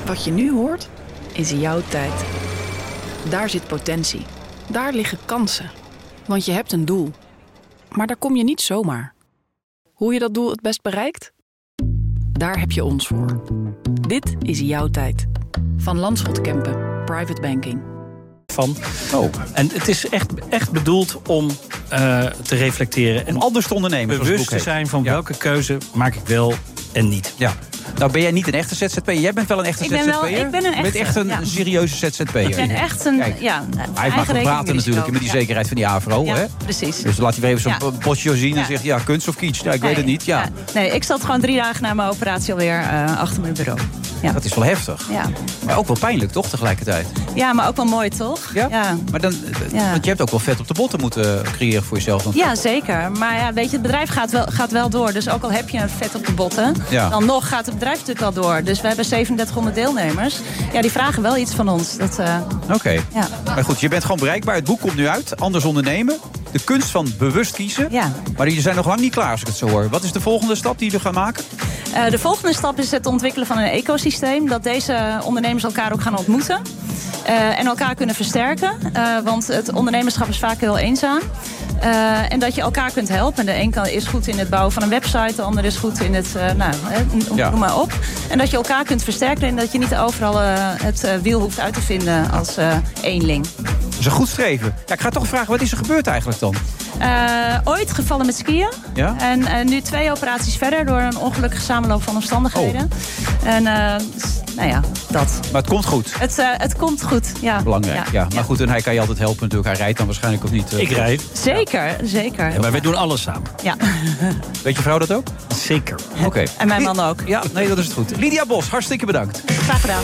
Wat je nu hoort, is jouw tijd. Daar zit potentie. Daar liggen kansen. Want je hebt een doel. Maar daar kom je niet zomaar. Hoe je dat doel het best bereikt? Daar heb je ons voor. Dit is jouw tijd. Van Landschot Kempen, Private Banking. En het is echt bedoeld om te reflecteren. En anders te ondernemen. Bewust te zijn van welke keuze maak ik wel en niet. Ja. Nou, ben jij niet een echte ZZP'er? Jij bent wel een echte ZZP'er? Ik ben een echte. Je bent echt een serieuze ZZP'er. Ik ben echt een... Kijk, ja, hij mag het praten natuurlijk met die zekerheid van die AVRO. Ja, hè? precies. Dus dan laat hij even zo'n potje zien en zegt... ja, kunst of kitsch? Ik weet het niet. Ja. Nee, ik zat gewoon 3 dagen na mijn operatie alweer achter mijn bureau. Ja. Dat is wel heftig. Ja. Maar ook wel pijnlijk, toch, tegelijkertijd? Ja, maar ook wel mooi, toch? Ja. Maar dan, want je hebt ook wel vet op de botten moeten creëren voor jezelf. Ja, zeker. Maar ja, weet je, het bedrijf gaat wel door. Dus ook al heb je een vet op de botten... dan nog gaat het bedrijf natuurlijk al door. Dus we hebben 3700 deelnemers. Ja, die vragen wel iets van ons. Oké. Ja. Maar goed, je bent gewoon bereikbaar. Het boek komt nu uit. Anders ondernemen. De kunst van bewust kiezen. Ja. Maar jullie zijn nog lang niet klaar, als ik het zo hoor. Wat is de volgende stap die jullie gaan maken? De volgende stap is het ontwikkelen van een ecosysteem. Dat deze ondernemers elkaar ook gaan ontmoeten. En elkaar kunnen versterken. Want het ondernemerschap is vaak heel eenzaam. En dat je elkaar kunt helpen. De een is goed in het bouwen van een website. De ander is goed in het, noem maar op. En dat je elkaar kunt versterken. En dat je niet overal het wiel hoeft uit te vinden als eenling. Dat is een goed streven. Ja, ik ga toch vragen, wat is er gebeurd eigenlijk dan? Ooit gevallen met skiën. Ja? En nu 2 operaties verder door een ongelukkige samenloop van omstandigheden. En nou ja, dat. Maar het komt goed? Het komt goed, ja. Belangrijk, ja. Maar goed, en hij kan je altijd helpen natuurlijk. Hij rijdt dan waarschijnlijk ook niet. Ik rijd. Zeker. Ja, maar wij doen alles samen. Ja. Weet je vrouw dat ook? Zeker. Oké. En mijn man ook. Ja, nee, dat is het goed. Lydia Bos, hartstikke bedankt. Graag gedaan.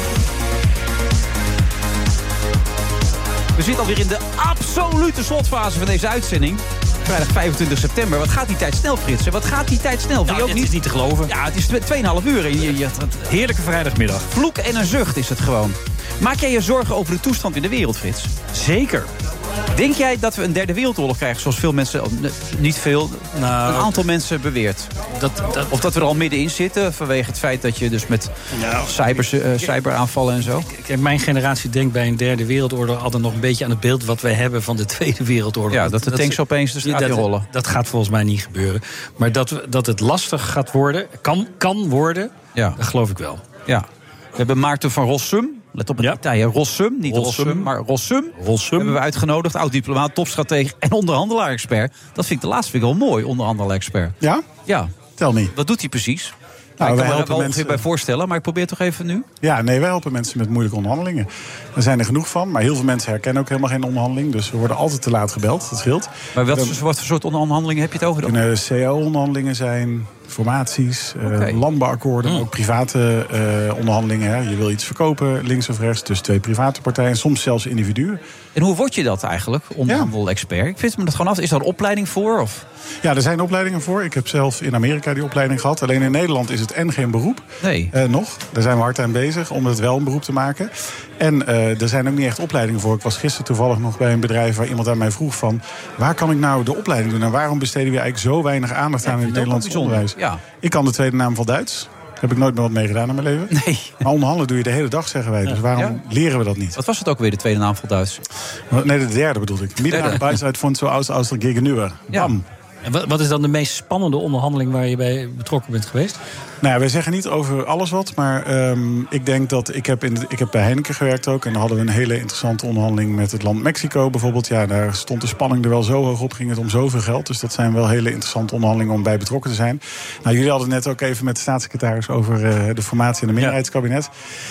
We zitten alweer in de absolute slotfase van deze uitzending. Vrijdag 25 september. Wat gaat die tijd snel, Frits? Wat gaat die tijd snel? Nou, het is niet te geloven. Ja, het is 2,5 uur. Heerlijke vrijdagmiddag. Vloek en een zucht is het gewoon. Maak jij je zorgen over de toestand in de wereld, Frits? Zeker. Denk jij dat we een derde wereldoorlog krijgen, zoals veel mensen, niet veel, een aantal mensen beweert? Of dat we er al middenin zitten, vanwege het feit dat je dus met cyberaanvallen en zo? Kijk, mijn generatie denkt bij een derde wereldoorlog altijd nog een beetje aan het beeld wat wij hebben van de Tweede Wereldoorlog. Ja, dat de tanks opeens de straat in rollen. Dat gaat volgens mij niet gebeuren. Maar dat het lastig gaat worden, kan worden, dat geloof ik wel. Ja. We hebben Maarten van Rossum. Let op het detail, Rossum. Niet Rossum, maar Rossum. Hebben we uitgenodigd. Oud-diplomaat, topstratege en onderhandelaar-expert. Dat vind ik de laatste wel mooi, onderhandelaar-expert. Ja? Ja. Tel me. Wat doet hij precies? Nou, ik kan wij me er helpen wel mensen bij voorstellen, maar ik probeer toch even nu. Ja, nee, wij helpen mensen met moeilijke onderhandelingen. Er zijn er genoeg van, maar heel veel mensen herkennen ook helemaal geen onderhandeling. Dus we worden altijd te laat gebeld, dat scheelt. Maar wat voor soort onderhandelingen heb je het over dan? Het kunnen CAO-onderhandelingen zijn, formaties, landbouwakkoorden, ook private onderhandelingen. Hè. Je wil iets verkopen, links of rechts, tussen 2 private partijen, soms zelfs individuen. En hoe word je dat eigenlijk, onderhandel-expert? Ik vind me dat gewoon af. Is daar een opleiding voor? Of? Ja, er zijn opleidingen voor. Ik heb zelf in Amerika die opleiding gehad. Alleen in Nederland is het geen beroep. Nee. Nog. Daar zijn we hard aan bezig om het wel een beroep te maken. En er zijn ook niet echt opleidingen voor. Ik was gisteren toevallig nog bij een bedrijf waar iemand aan mij vroeg van, waar kan ik nou de opleiding doen? En waarom besteden we eigenlijk zo weinig aandacht aan in het Nederlands onderwijs? Ja. Ik kan de tweede naam van Duits. Heb ik nooit meer wat mee gedaan in mijn leven. Nee. Maar onderhandelen doe je de hele dag, zeggen wij. Dus waarom leren we dat niet? Wat was het ook weer, de tweede naam van Duits? Nee, de derde bedoelde ik. Middenbeidsheid vond zo als er gegenüber. Bam. En wat is dan de meest spannende onderhandeling waar je bij betrokken bent geweest? Nou, wij zeggen niet over alles wat, maar ik denk dat ik heb bij Heineken gewerkt ook. En dan hadden we een hele interessante onderhandeling met het land Mexico bijvoorbeeld. Ja, daar stond de spanning er wel zo hoog op, ging het om zoveel geld. Dus dat zijn wel hele interessante onderhandelingen om bij betrokken te zijn. Nou, jullie hadden het net ook even met de staatssecretaris over de formatie en de minderheidskabinet.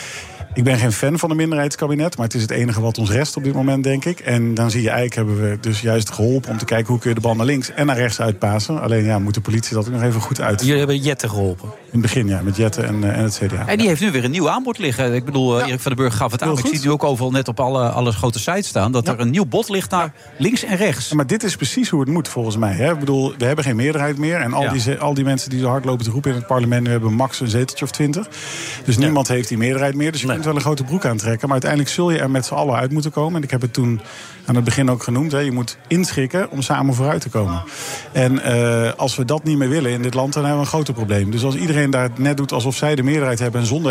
Ik ben geen fan van een minderheidskabinet, maar het is het enige wat ons rest op dit moment, denk ik. En dan zie je eigenlijk hebben we dus juist geholpen om te kijken hoe kun je de bal naar links en naar rechts uitpassen. Alleen moet de politie dat ook nog even goed uit. Jullie hebben Jette geholpen? In het begin, ja, met Jette en het CDA. En die heeft nu weer een nieuw aanbod liggen. Ik bedoel, Erik van den Burg gaf het aan. Ik zie het nu ook overal net op alle grote sites staan, dat er een nieuw bod ligt naar links en rechts. Ja, maar dit is precies hoe het moet volgens mij. Hè? Ik bedoel, we hebben geen meerderheid meer. En al die mensen die zo hard lopen te roepen in het parlement, nu hebben max een zeteltje of 20. Dus niemand heeft die meerderheid meer. Dus je kunt wel een grote broek aantrekken. Maar uiteindelijk zul je er met z'n allen uit moeten komen. En ik heb het toen aan het begin ook genoemd. Hè. Je moet inschikken om samen vooruit te komen. En als we dat niet meer willen in dit land, dan hebben we een groter probleem. Dus als iedereen daar net doet alsof zij de meerderheid hebben en zonder